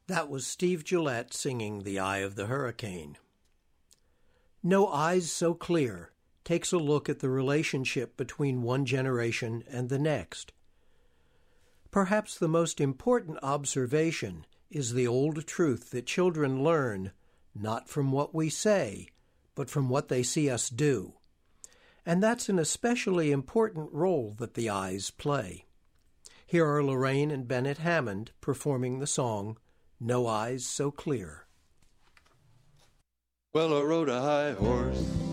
That was Steve Gillette singing The Eye of the Hurricane. No Eyes So Clear takes a look at the relationship between one generation and the next. Perhaps the most important observation is the old truth that children learn not from what we say, but from what they see us do. And that's an especially important role that the eyes play. Here are Lorraine and Bennett Hammond performing the song, No Eyes So Clear. Well, I rode a high horse